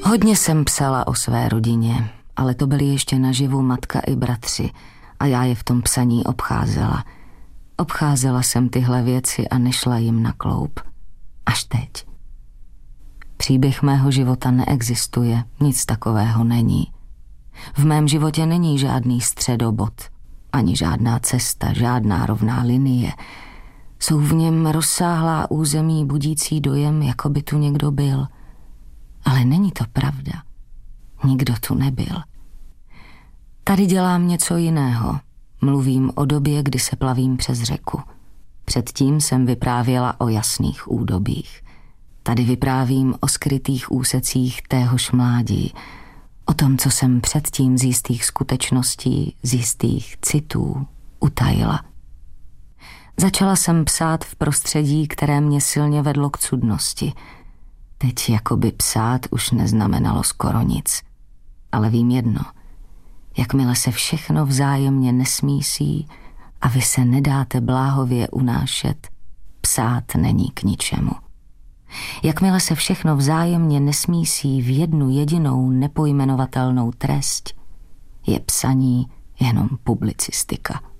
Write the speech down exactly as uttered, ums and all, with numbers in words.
Hodně jsem psala o své rodině, ale to byly ještě naživu matka i bratři a já je v tom psaní obcházela. Obcházela jsem tyhle věci a nešla jim na kloub. Až teď. Příběh mého života neexistuje, nic takového není. V mém životě není žádný středobod, ani žádná cesta, žádná rovná linie. Jsou v něm rozsáhlá území budící dojem, jako by tu někdo byl. Ale není to pravda. Nikdo tu nebyl. Tady dělám něco jiného. Mluvím o době, kdy se plavím přes řeku. Předtím jsem vyprávěla o jasných údobích. Tady vyprávím o skrytých úsecích téhož mládí, o tom, co jsem předtím z jistých skutečností, z jistých citů utajila. Začala jsem psát v prostředí, které mě silně vedlo k cudnosti. Teď jakoby psát už neznamenalo skoro nic. Ale vím jedno. Jakmile se všechno vzájemně nesmísí a vy se nedáte bláhově unášet, psát není k ničemu. Jakmile se všechno vzájemně nesmísí v jednu jedinou nepojmenovatelnou trest, je psaní jenom publicistika.